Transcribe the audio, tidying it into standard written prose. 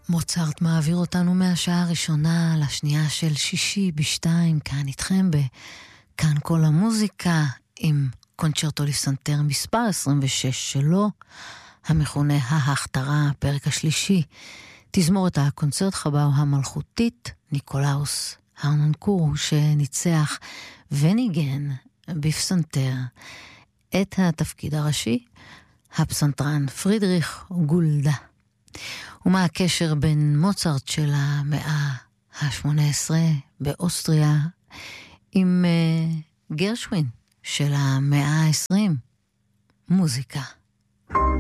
מוצרט מעביר אותנו מהשעה הראשונה לשנייה של שישי בשתיים, כאן איתכם בכאן כל המוזיקה, עם קונצ'רטו לפסנתר מספר 26 שלו, המכונה ההכתרה, הפרק השלישי, תזמורת הקונצרט חבאו המלכותית, ניקולאוס הרננקור, שניצח וניגן בפסנתר את התפקיד הראשי, הפסנתרן פרידריך גולדה. ומה הקשר בין מוצרט של המאה ה-18 באוסטריה עם גרשווין של המאה ה-20? מוזיקה.